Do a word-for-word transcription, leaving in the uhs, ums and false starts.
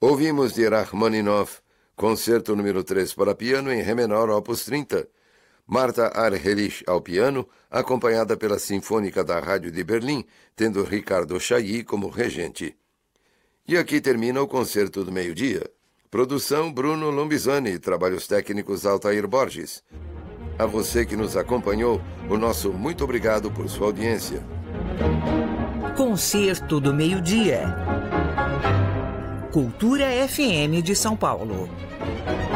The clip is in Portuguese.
Ouvimos de Rachmaninoff, Concerto número três para piano em Ré menor, opus trinta. Marta Argerich ao piano, acompanhada pela Sinfônica da Rádio de Berlim, tendo Ricardo Chailly como regente. E aqui termina o Concerto do Meio-Dia. Produção Bruno Lombizani, trabalhos técnicos Altair Borges. A você que nos acompanhou, o nosso muito obrigado por sua audiência. Concerto do Meio-Dia. Cultura F M de São Paulo.